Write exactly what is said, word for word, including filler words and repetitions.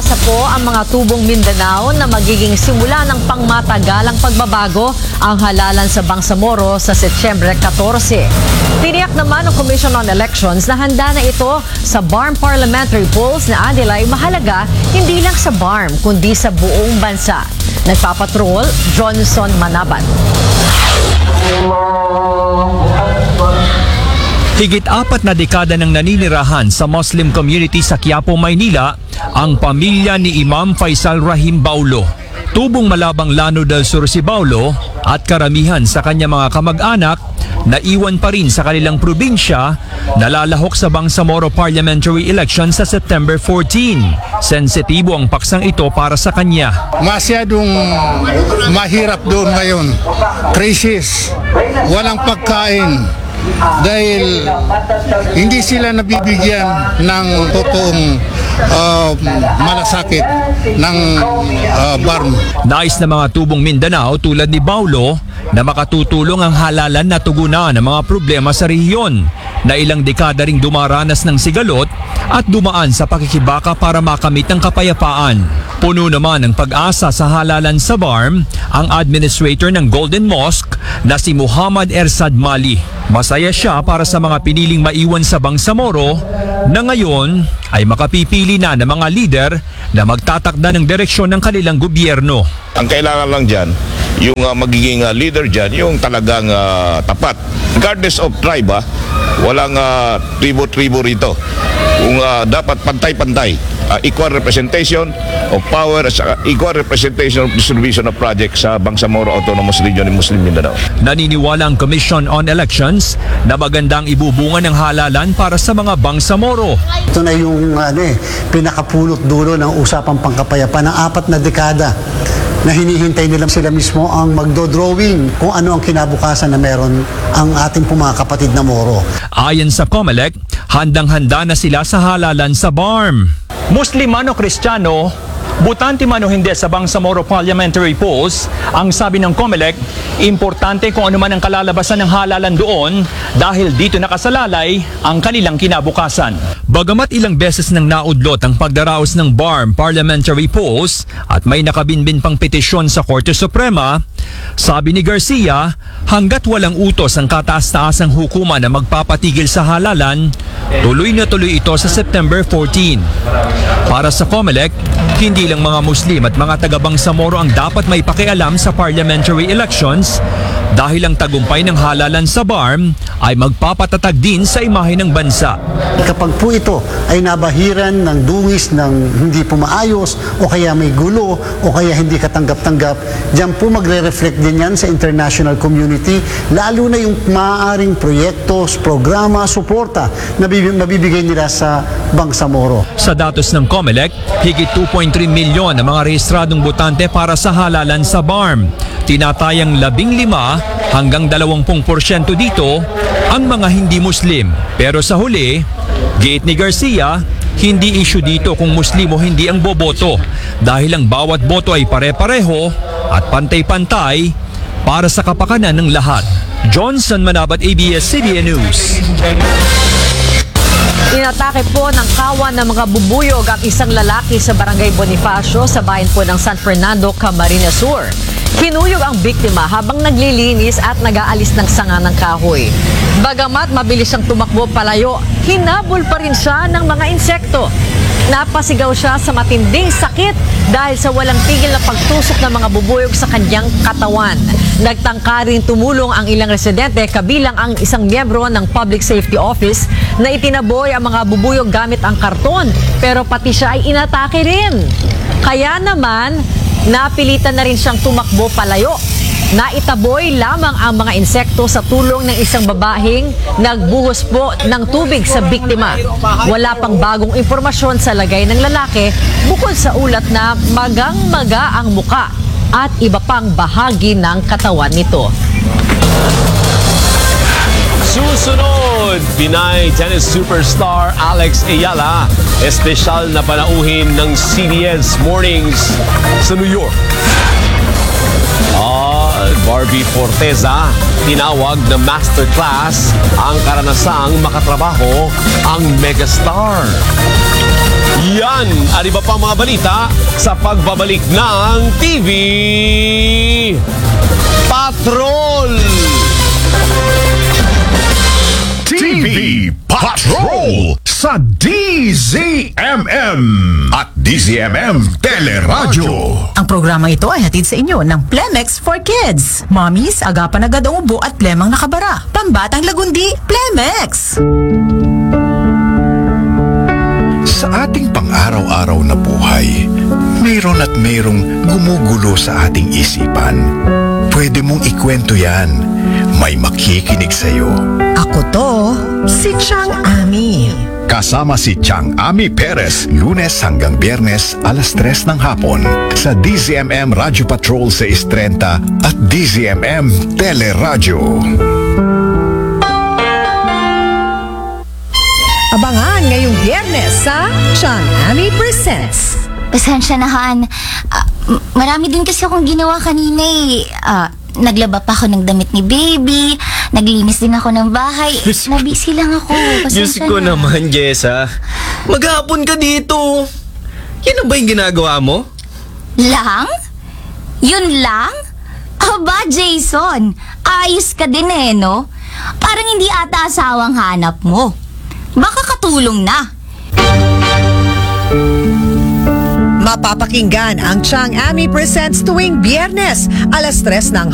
Umaasa po ang mga tubong Mindanao na magiging simula ng pangmatagalang pagbabago ang halalan sa Bangsamoro sa Setyembre fourteen. Tiniyak naman ng Commission on Elections na handa na ito sa B A R M parliamentary polls na anilay mahalaga hindi lang sa B A R M kundi sa buong bansa. Nagpapatrol, Johnson Manabat. Higit apat na dekada nang naninirahan sa Muslim community sa Quiapo, Maynila, ang pamilya ni Imam Faisal Rahim Baulo. Tubong Malabang Lano del Sur si Baulo at karamihan sa kanya mga kamag-anak na iwan pa rin sa kanilang probinsya nalalahok sa Bangsamoro parliamentary election sa September fourteen. Sensitibo ang paksang ito para sa kanya. Masyadong mahirap doon ngayon. Crisis, walang pagkain. Dahil hindi sila nabibigyan ng totoong uh, malasakit ng uh, B A R M. Nais na mga tubong Mindanao tulad ni Baulo na makatutulong ang halalan na tugunan ng mga problema sa rehiyon na ilang dekada ring dumaranas ng sigalot at dumaan sa pakikibaka para makamit ang kapayapaan. Puno naman ng pag-asa sa halalan sa B A R M ang administrator ng Golden Mosque na si Muhammad Ersad Mali. Masaya siya para sa mga piniling maiwan sa Bangsamoro na ngayon ay makapipili na ng mga lider na magtatakda ng direksyon ng kanilang gobyerno. Ang kailangan lang dyan, yung uh, magiging uh, leader dyan, yung talagang uh, tapat. Regardless of tribe, ah, walang uh, tribo-tribo rito. Kung uh, dapat pantay-pantay, uh, equal representation of power at uh, equal representation of distribution of projects sa Bangsamoro Autonomous Region ng Muslim Mindanao. Naniniwala ang Commission on Elections na magandang ibubunga ng halalan para sa mga Bangsamoro. Ito na yung ano eh, pinakapulot dulo ng usapang pangkapayapaan ng apat na dekada na hinihintay nila sila mismo ang magdo-drawing kung ano ang kinabukasan na meron ang ating po mga kapatid na Moro. Ayon sa COMELEC, handang-handa na sila sa halalan sa B A R M. Muslim man o Kristiyano, butante man o hindi sa Bangsamoro parliamentary polls, ang sabi ng COMELEC, importante kung ano man ang kalalabasan ng halalan doon dahil dito nakasalalay ang kanilang kinabukasan. Bagamat ilang beses nang naudlot ang pagdaraos ng B A R M parliamentary polls at may nakabinbin pang petisyon sa Korte Suprema, sabi ni Garcia, hanggat walang utos ang kataas-taasang hukuman na magpapatigil sa halalan, tuloy na tuloy ito sa September fourteen. Para sa COMELEC, hindi lang mga Muslim at mga taga-Bangsamoro ang dapat may pakialam sa parliamentary elections dahil ang tagumpay ng halalan sa B A R M ay magpapatatag din sa imahe ng bansa. Kapag po ito ay nabahiran ng dungis ng hindi po maayos o kaya may gulo o kaya hindi katanggap-tanggap, diyan po magre-reflect din yan sa international community, lalo na yung maaaring proyekto, programa, suporta na mabibigay nila sa Bangsamoro. Sa datos ng COMELEC, higit two point three milyon ang mga rehistradong botante para sa halalan sa B A R M. Tinatayang labing lima hanggang dalawampung porsyento dito ang mga hindi Muslim. Pero sa huli, giit ni Garcia, hindi issue dito kung Muslim o hindi ang boboto dahil ang bawat boto ay pare-pareho at pantay-pantay para sa kapakanan ng lahat. Johnson Manabat, A B S C B N News. Inatake po ng kawan ng mga bubuyog ang isang lalaki sa Barangay Bonifacio sa bayan po ng San Fernando, Camarines Sur. Kinuyog ang biktima habang naglilinis at nag-aalis ng sanga ng kahoy. Bagamat mabilis siyang tumakbo palayo, hinabol pa rin siya ng mga insekto. Napasigaw siya sa matinding sakit dahil sa walang tigil na pagtusok ng mga bubuyog sa kanyang katawan. Nagtangka rin tumulong ang ilang residente kabilang ang isang miyembro ng Public Safety Office na itinaboy ang mga bubuyog gamit ang karton pero pati siya ay inatake rin. Kaya naman, napilitan na rin siyang tumakbo palayo. Naitaboy lamang ang mga insekto sa tulong ng isang babaheng nagbuhos po ng tubig sa biktima. Wala pang bagong impormasyon sa lagay ng lalaki bukod sa ulat na magang-maga ang muka at iba pang bahagi ng katawan nito. Susunod, Pinay tennis superstar Alex Ayala, espesyal na panauhin ng C B S Mornings sa New York. Ah, Barbie Forteza, tinawag na masterclass ang karanasang makatrabaho ang megastar. Yan at iba pang mga balita sa pagbabalik ng T V Patrol! T V Patrol sa D Z M M at D Z M M Teleradyo. Ang programang ito ay hatid sa inyo ng Plemex for Kids. Mommies, agapan agad ang ubo at plemang nakabara. Pambatang lagundi, Plemex! Sa ating pang-araw-araw na buhay, mayroon at mayroong gumugulo sa ating isipan. Pwede mong ikwento yan. May makikinig sa'yo. Ako to, si Chang Ami. Kasama si Chang Ami Perez, Lunes hanggang Biyernes, alas tres ng hapon sa D Z M M Radio Patrol sa Istrenta at D Z M M Teleradyo. Abangan ngayong Biyernes sa Chang Ami Presents. Pasensya na, Han. Ah, m- marami din kasi akong ginawa kanina eh. Ah, naglaba pa ako ng damit ni baby. Naglinis din ako ng bahay. Nabisi lang ako. Diyos Pasensya ko na. naman, Jessa. Maghapon ka dito. Yan ang ba yung ginagawa mo? Lang? Yun lang? Aba, Jason. Ayos ka din eh, no? Parang hindi ata asawang hanap mo. Baka katulong na. Mapapakinggan ang Chang Ami Presents tuwing Biyernes, alas tres ng